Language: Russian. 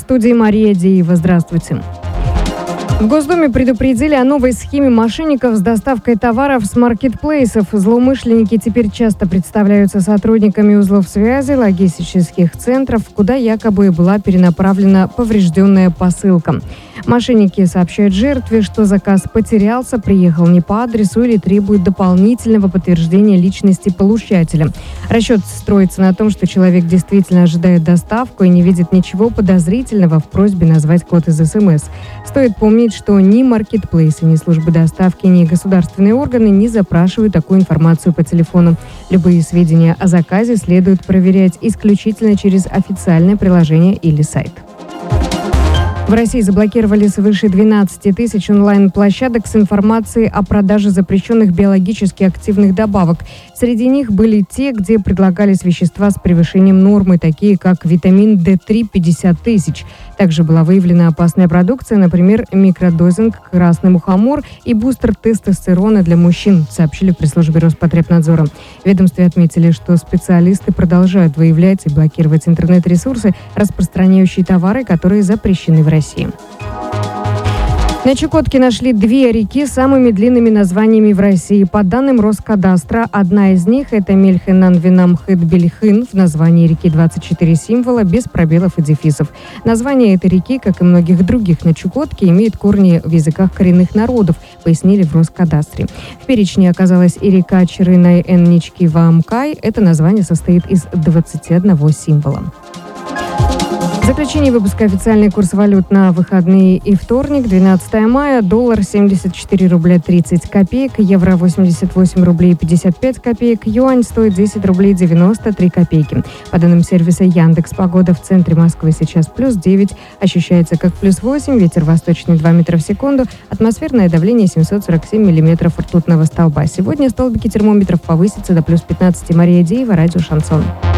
студии Мария Деева. Здравствуйте. В Госдуме предупредили о новой схеме мошенников с доставкой товаров с маркетплейсов. Злоумышленники теперь часто представляются сотрудниками узлов связи, логистических центров, куда якобы была перенаправлена поврежденная посылка. Мошенники сообщают жертве, что заказ потерялся, приехал не по адресу или требует дополнительного подтверждения личности получателя. Расчет строится на том, что человек действительно ожидает доставку и не видит ничего подозрительного в просьбе назвать код из СМС. Стоит помнить, что ни маркетплейсы, ни службы доставки, ни государственные органы не запрашивают такую информацию по телефону. Любые сведения о заказе следует проверять исключительно через официальное приложение или сайт. В России заблокировали свыше 12 тысяч онлайн-площадок с информацией о продаже запрещенных биологически активных добавок. Среди них были те, где предлагались вещества с превышением нормы, такие как витамин D3 50 тысяч. Также была выявлена опасная продукция, например, микродозинг, красный мухомор и бустер тестостерона для мужчин, сообщили в пресс-службе Роспотребнадзора. В ведомстве отметили, что специалисты продолжают выявлять и блокировать интернет-ресурсы, распространяющие товары, которые запрещены в России. На Чукотке нашли 2 реки с самыми длинными названиями в России. По данным Роскадастра, одна из них – это Мельхенан-Винам-Хет-Бельхын. В названии реки 24 символа, без пробелов и дефисов. Название этой реки, как и многих других на Чукотке, имеет корни в языках коренных народов, пояснили в Роскадастре. В перечне оказалась и река Чирынай-Эннички-Ваамкай. Это название состоит из 21 символа. В заключении выпуска официальный курс валют на выходные и вторник, 12 мая. Доллар 74 рубля 30 копеек, евро 88 рублей 55 копеек, юань стоит 10 рублей 93 копейки. По данным сервиса Яндекс.Погода, в центре Москвы сейчас плюс 9, ощущается как плюс 8, ветер восточный 2 метра в секунду, атмосферное давление 747 миллиметров ртутного столба. Сегодня столбики термометров повысятся до плюс 15. Мария Деева, радио «Шансон».